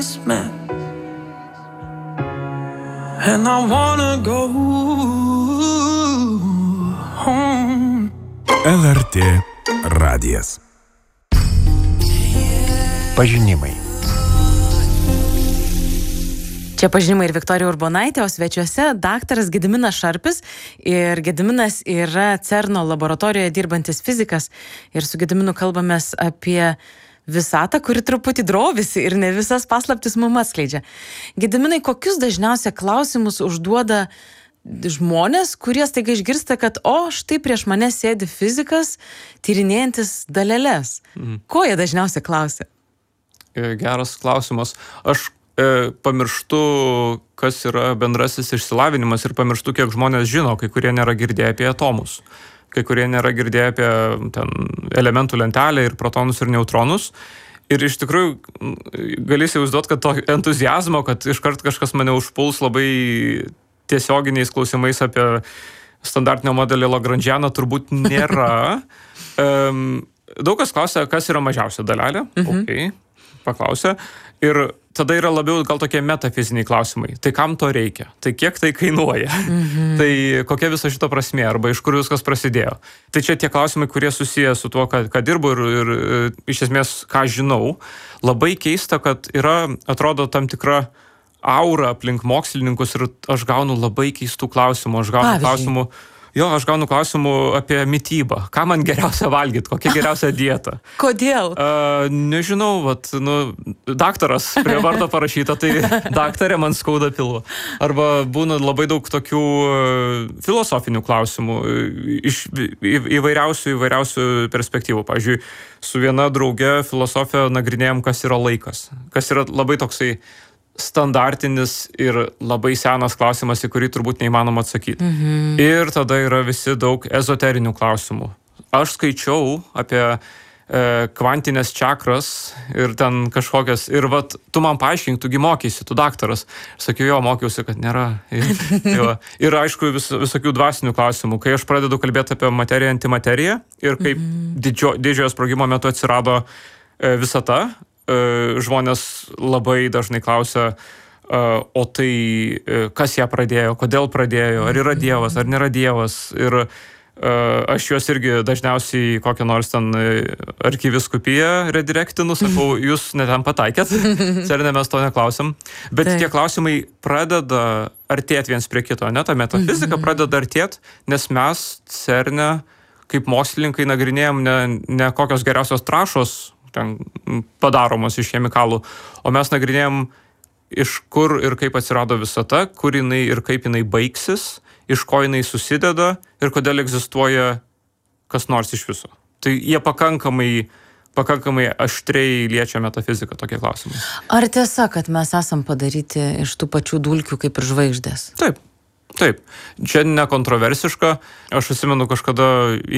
And I wanna go home. LRT radijas. Pažinimai. Čia pažinimai ir Viktorija Urbonaitė, o svečiuose daktaras Gediminas Šarpis. Ir Gediminas yra CERNO laboratorijoje dirbantis fizikas. Ir su Gediminu kalbamės apie visatą, kuri truputį drovisi ir ne visas paslaptis mum atskleidžia. Gediminai, kokius dažniausia klausimus užduoda žmonės, kurie staiga išgirsta, kad štai prieš mane sėdi fizikas, tyrinėjantis daleles. Ko jie dažniausiai klausia? Geras klausimas. Aš pamirštu, kas yra bendrasis išsilavinimas ir pamirštu, kiek žmonės žino, kai kurie nėra girdėję apie atomus. Kai kurie nėra girdėję apie elementų lentelę ir protonus ir neutronus. Ir iš tikrųjų gali įsivaizduoti, kad to entuziazmo, kad iškart kažkas mane užpuls labai tiesioginiais klausimais apie standartinio modelio Lagrangianą, turbūt nėra. Daug kas klausia, kas yra mažiausia dalelė. Okay, paklausia. Ir tada yra labiau gal tokie metafiziniai klausimai. Tai kam to reikia? Tai kiek tai kainuoja? Tai kokia viso šito prasmė? Arba iš kur viskas prasidėjo? Tai čia tie klausimai, kurie susiję su tuo, ką dirbu ir iš esmės, ką žinau. Labai keista, kad yra, atrodo, tam tikra aura aplink mokslininkus ir aš gaunu labai keistų klausimų. Aš gaunu klausimų apie mitybą. Ką man geriausia valgyti? Kokia geriausia dieta? Kodėl? Nežinau, daktaras prie vardo parašyta, tai daktarė man skauda pilvą. Arba būna labai daug tokių filosofinių klausimų iš įvairiausių perspektyvų. Pavyzdžiui, su viena drauge filosofija nagrinėjom, kas yra laikas. Kas yra labai toksai standartinis ir labai senas klausimas, į kurį turbūt neįmanoma atsakyti. Ir tada yra visi daug ezoterinių klausimų. Aš skaičiau apie kvantinės čakras ir ten kažkokias, ir tu man paaiškink, tugi mokysi, tu daktaras. Sakiau, mokiausi, kad nėra. Ir aišku, visokių dvasinių klausimų. Kai aš pradedu kalbėti apie materiją, antimateriją ir kaip didžiojo sprogimo metu atsirado visata, žmonės labai dažnai klausia, o tai kas ją pradėjo, kodėl pradėjo, ar yra Dievas, ar nėra Dievas. Ir aš juos irgi dažniausiai kokią nors ten arkiviskupiją redirektinu, sakau, jūs ne ten pataikėt, CERNE mes to neklausim. Bet tie klausimai pradeda artėti viens prie kito, ne? Ta metafizika pradeda artėti, nes mes CERNE kaip mokslininkai nagrinėjom ne kokios geriausios trąšos ten padaromos iš chemikalų, o mes nagrinėjom, iš kur ir kaip atsirado visata, kur jinai ir kaip jinai baigsis, iš ko jinai susideda ir kodėl egzistuoja kas nors iš viso. Tai jie pakankamai aštriai liečia metafiziką, tokie klausimai. Ar tiesa, kad mes esam padaryti iš tų pačių dulkių kaip ir žvaigždės? Taip. Čia nekontroversiška. Aš atsimenu kažkada